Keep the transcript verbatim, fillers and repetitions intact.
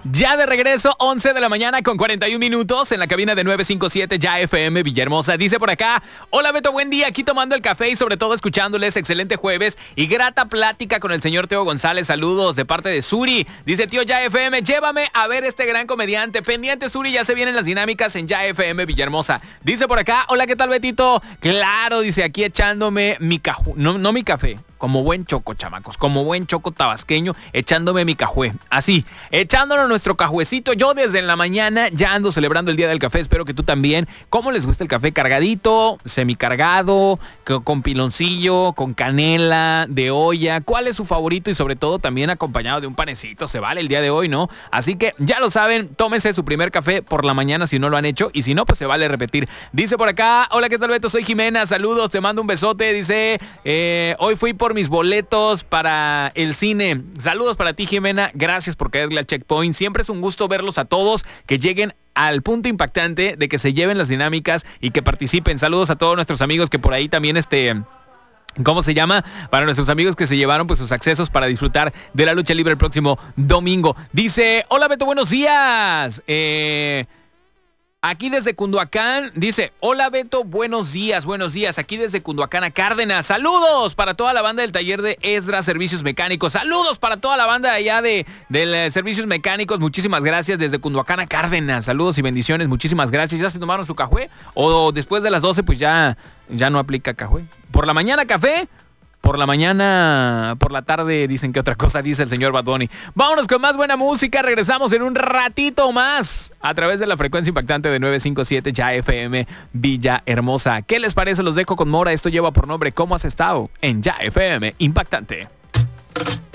Ya de regreso, once de la mañana con cuarenta y un minutos en la cabina de nueve cinco siete Ya F M Villahermosa. Dice por acá, hola Beto, buen día, aquí tomando el café y sobre todo escuchándoles. Excelente jueves y grata plática con el señor Teo González. Saludos de parte de Suri. Dice, tío Ya F M, llévame a ver este gran comediante. Pendiente, Suri, ya se vienen las dinámicas en Ya F M Villahermosa. Dice por acá, hola, ¿qué tal, Betito? Claro, dice, aquí echándome mi caju... No, no mi café. Como buen choco, chamacos, como buen choco tabasqueño, echándome mi cajué. Así, echándonos nuestro cajuecito. Yo desde en la mañana ya ando celebrando el Día del Café. Espero que tú también. ¿Cómo les gusta el café? ¿Cargadito? ¿Semicargado? ¿Con piloncillo? ¿Con canela? ¿De olla? ¿Cuál es su favorito? Y sobre todo también acompañado de un panecito. Se vale el día de hoy, ¿no? Así que ya lo saben, tómense su primer café por la mañana si no lo han hecho. Y si no, pues se vale repetir. Dice por acá, hola, ¿qué tal, Beto? Soy Jimena. Saludos, te mando un besote. Dice, eh, hoy fui por mis boletos para el cine. Saludos para ti, Jimena. Gracias por caerle al Checkpoint. Siempre es un gusto verlos a todos, que lleguen al punto impactante de que se lleven las dinámicas y que participen. Saludos a todos nuestros amigos que por ahí también este... ¿Cómo se llama? Para nuestros amigos que se llevaron pues sus accesos para disfrutar de la lucha libre el próximo domingo. Dice, hola Beto, buenos días. Eh... Aquí desde Cunduacán, dice, hola Beto, buenos días, buenos días, aquí desde Cunduacán a Cárdenas, saludos para toda la banda del taller de Esdras Servicios Mecánicos, saludos para toda la banda allá de, de Servicios Mecánicos, muchísimas gracias desde Cunduacán a Cárdenas, saludos y bendiciones, muchísimas gracias. ¿Ya se tomaron su café? O después de las doce pues ya, ya no aplica café. Por la mañana café. Por la mañana, por la tarde dicen que otra cosa dice el señor Bad Bunny. Vámonos con más buena música. Regresamos en un ratito más a través de la frecuencia impactante de nueve cinco siete Ya F M Villahermosa. ¿Qué les parece? Los dejo con Mora. Esto lleva por nombre ¿Cómo has estado? En Ya F M Impactante.